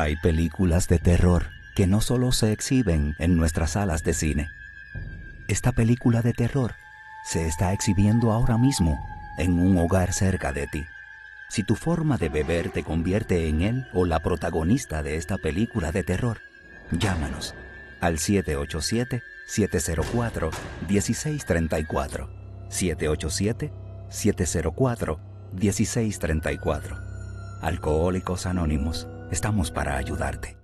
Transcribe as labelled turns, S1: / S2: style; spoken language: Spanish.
S1: Hay películas de terror que no solo se exhiben en nuestras salas de cine. Esta película de terror se está exhibiendo ahora mismo en un hogar cerca de ti. Si tu forma de beber te convierte en él o la protagonista de esta película de terror, llámanos al 787-704-1634. 787-704-1634. Alcohólicos Anónimos, estamos para ayudarte.